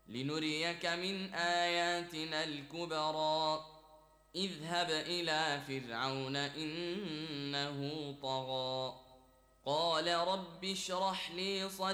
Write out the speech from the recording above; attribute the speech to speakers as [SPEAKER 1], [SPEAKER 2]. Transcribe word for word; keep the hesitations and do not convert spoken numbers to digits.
[SPEAKER 1] لنريك من آياتنا الكبرى اذهب إلى فرعون إنه طغى قال رب اشرح لي صدري